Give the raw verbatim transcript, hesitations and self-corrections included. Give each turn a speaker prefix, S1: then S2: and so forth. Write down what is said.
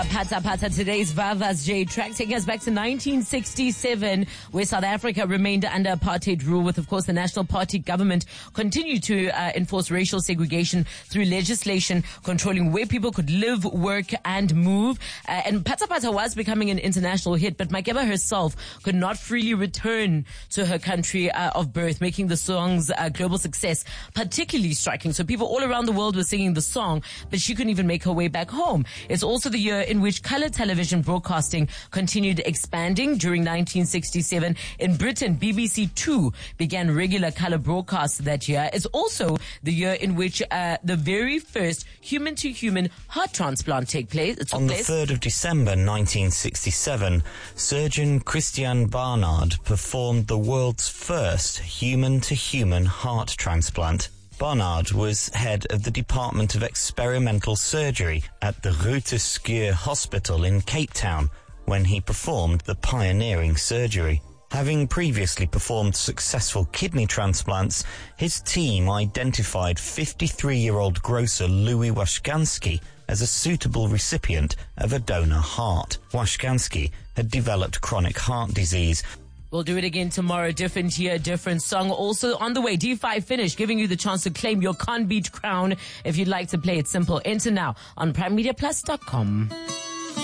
S1: Pata Pata, today's Vava's J track taking us back to nineteen sixty-seven, where South Africa remained under apartheid rule, with, of course, the National Party government continued to uh, enforce racial segregation through legislation controlling where people could live, work, and move. Uh, and Pata Pata was becoming an international hit, but Makeba herself could not freely return to her country uh, of birth, making the song's uh, global success particularly striking. So people all around the world were singing the song, but she couldn't even make her way back home. It's also the year in which color television broadcasting continued expanding. During nineteen sixty-seven, in Britain, B B C Two began regular color broadcasts that year. It's also the year in which uh, the very first human-to-human heart transplant take place. It took
S2: On the
S1: place.
S2: third of December nineteen sixty-seven, surgeon Christian Barnard performed the world's first human-to-human heart transplant. Barnard was head of the Department of Experimental Surgery at the Groote Schuur Hospital in Cape Town when he performed the pioneering surgery. Having previously performed successful kidney transplants, his team identified fifty-three-year-old grocer Louis Washkansky as a suitable recipient of a donor heart. Washkansky had developed chronic heart disease.
S1: We'll do it again tomorrow. Different year, different song. Also on the way, D five Finish, giving you the chance to claim your Can't Beat crown. If you'd like to play it simple, enter now on prime media plus dot com.